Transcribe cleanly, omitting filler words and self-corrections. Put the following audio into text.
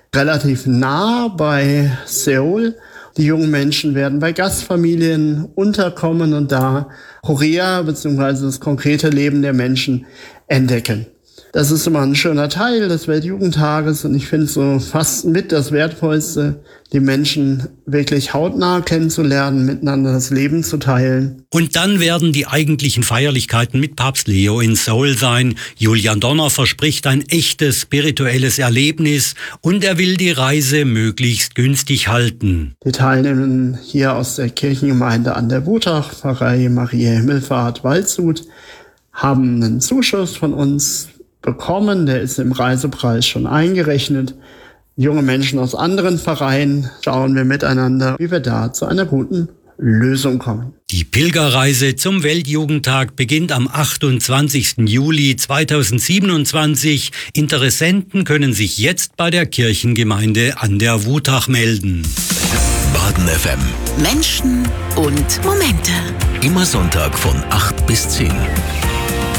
relativ nah bei Seoul. Die jungen Menschen werden bei Gastfamilien unterkommen und da Korea bzw. das konkrete Leben der Menschen entdecken. Das ist immer ein schöner Teil des Weltjugendtages und ich finde so fast mit das Wertvollste, die Menschen wirklich hautnah kennenzulernen, miteinander das Leben zu teilen. Und dann werden die eigentlichen Feierlichkeiten mit Papst Leo in Seoul sein. Julian Donner verspricht ein echtes spirituelles Erlebnis und er will die Reise möglichst günstig halten. Die Teilnehmenden hier aus der Kirchengemeinde an der Wutach, Pfarrei Maria Himmelfahrt, Waldshut, haben einen Zuschuss von uns bekommen, der ist im Reisepreis schon eingerechnet. Junge Menschen aus anderen Vereinen schauen wir miteinander, wie wir da zu einer guten Lösung kommen. Die Pilgerreise zum Weltjugendtag beginnt am 28. Juli 2027. Interessenten können sich jetzt bei der Kirchengemeinde an der Wutach melden. Baden FM. Menschen und Momente. Immer Sonntag von 8 bis 10.